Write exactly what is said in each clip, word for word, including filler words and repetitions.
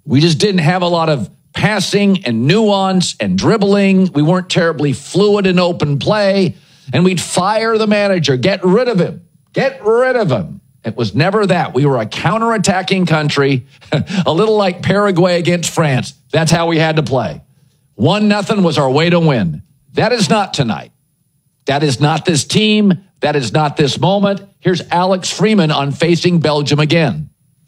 We just didn't have a lot of passing and nuance and dribbling. We weren't terribly fluid in open play. And we'd fire the manager, get rid of him, get rid of him. It was never that. We were a counterattacking country, a little like Paraguay against France. That's how we had to play. One nothing was our way to win. That is not tonight. That is not this team. That is not this moment. Here's Alex Freeman on facing Belgium again.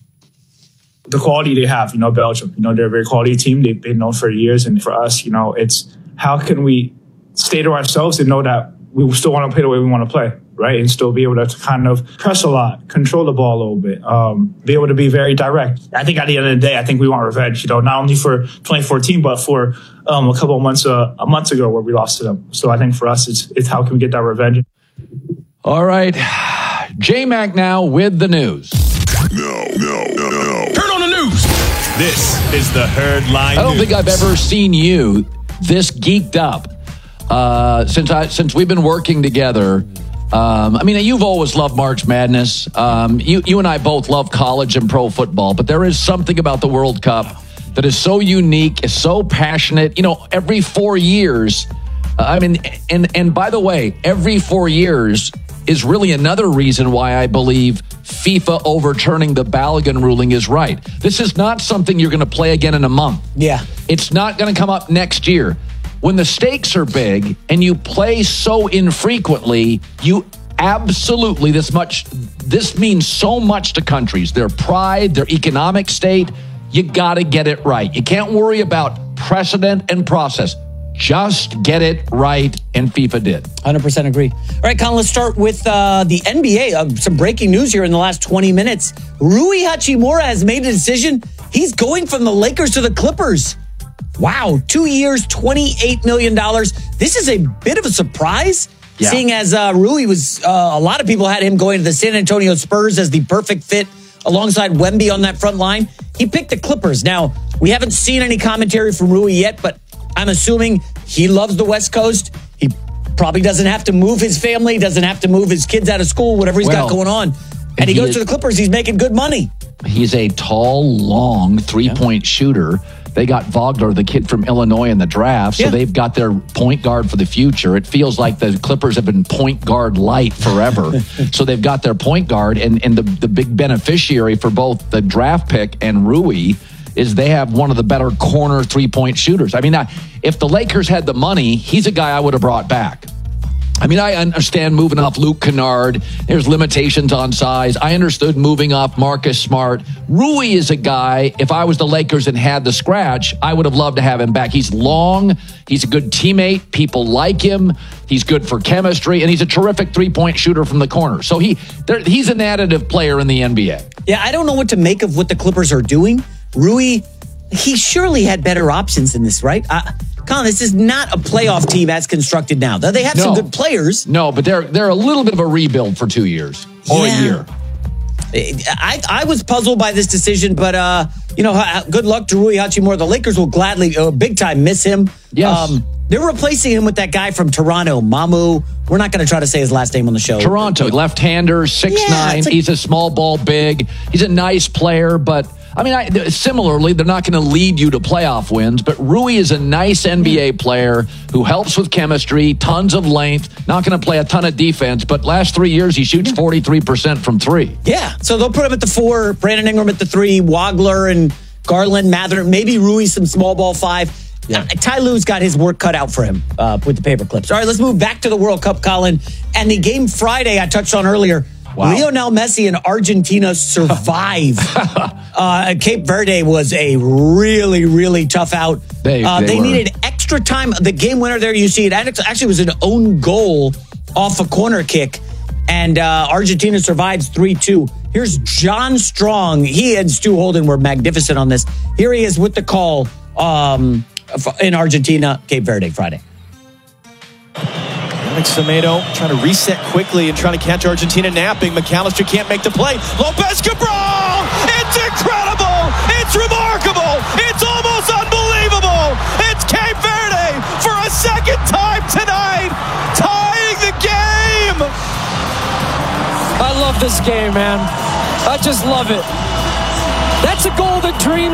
The quality they have, you know, Belgium, you know, they're a very quality team. They've been known for years. And for us, you know, it's how can we stay to ourselves and know that we still want to play the way we want to play, right? And still be able to kind of press a lot, control the ball a little bit, um, be able to be very direct. I think at the end of the day, I think we want revenge, you know, not only for twenty fourteen, but for um, a couple of months, uh, a month ago where we lost to them. So I think for us, it's, it's how can we get that revenge? All right. J-Mac now with the news. No, no, no, no. Turn on the news. This is the Herd Line I don't News. think I've ever seen you this geeked up. Uh, since I since we've been working together, um, I mean, you've always loved March Madness. Um, you you and I both love college and pro football, but there is something about the World Cup that is so unique, is so passionate. You know, every four years, uh, I mean, and and by the way, every four years is really another reason why I believe FIFA overturning the Balogun ruling is right. This is not something you're going to play again in a month. Yeah, it's not going to come up next year. When the stakes are big and you play so infrequently, you absolutely, this much, this means so much to countries, their pride, their economic state. You got to get it right. You can't worry about precedent and process. Just get it right, and FIFA did. one hundred percent agree. All right, Colin, let's start with uh, the N B A. Uh, some breaking news here in the last twenty minutes. Rui Hachimura has made a decision. He's going from the Lakers to the Clippers. Wow, two years, twenty-eight million dollars. This is a bit of a surprise, yeah. seeing as uh, Rui was, uh, a lot of people had him going to the San Antonio Spurs as the perfect fit alongside Wemby on that front line. He picked the Clippers. Now, we haven't seen any commentary from Rui yet, but I'm assuming he loves the West Coast. He probably doesn't have to move his family, doesn't have to move his kids out of school, whatever he's well, got going on. And he, he goes is, to the Clippers. He's making good money. He's a tall, long three-point yeah. shooter. They got Vogler, the kid from Illinois, in the draft, so yeah. they've got their point guard for the future. It feels like the Clippers have been point guard light forever. So they've got their point guard, and, and the, the big beneficiary for both the draft pick and Rui is they have one of the better corner three-point shooters. I mean, if the Lakers had the money, he's a guy I would have brought back. I mean, I understand moving off Luke Kennard. There's limitations on size. I understood moving off Marcus Smart. Rui is a guy, if I was the Lakers and had the scratch, I would have loved to have him back. He's long. He's a good teammate. People like him. He's good for chemistry, and he's a terrific three-point shooter from the corner. So he, there, he's an additive player in the N B A. Yeah, I don't know what to make of what the Clippers are doing. Rui, he surely had better options in this, right? Uh, Colin, this is not a playoff team as constructed now. They have no. some good players. No, but they're they're a little bit of a rebuild for two years or yeah. a year. I, I was puzzled by this decision, but uh, you know, good luck to Rui Hachimura. The Lakers will gladly, uh, big time, miss him. Yes. Um, they're replacing him with that guy from Toronto, Mamu. We're not going to try to say his last name on the show. Toronto, left-hander, six nine. Yeah, like, he's a small ball big. He's a nice player, but I mean, I, similarly, they're not going to lead you to playoff wins, but Rui is a nice N B A player who helps with chemistry, tons of length, not going to play a ton of defense, but last three years he shoots forty-three percent from three. Yeah, so they'll put him at the four, Brandon Ingram at the three, Wagler and Garland, Mather, maybe Rui some small ball five. Yeah. Uh, Ty Lue's got his work cut out for him uh, with the paper clips. All right, let's move back to the World Cup, Colin. And the game Friday I touched on earlier, wow. Lionel Messi and Argentina survive. uh, Cape Verde was a really, really tough out. They, uh, they, they needed extra time. The game winner there, you see it actually was an own goal off a corner kick. And uh, Argentina survives three two. Here's John Strong. He and Stu Holden were magnificent on this. Here he is with the call um, in Argentina, Cape Verde, Friday. Alex Semedo trying to reset quickly and trying to catch Argentina napping. McAllister can't make the play. Lopez Cabral! It's incredible! It's remarkable! It's almost unbelievable! It's Cape Verde for a second time tonight, tying the game! I love this game, man. I just love it. That's a golden dream.